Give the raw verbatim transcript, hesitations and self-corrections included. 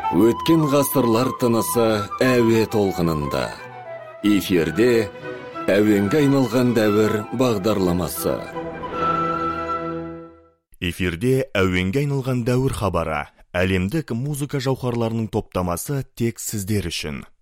Өткен ғасырлар тынысы әуе толқынында. Эфирде әуенге айналған дәуір бағдарламасы. Эфирде әуенге айналған дәуір хабары. Әлемдік музыка жауһарларының топтамасы тек сіздер үшін.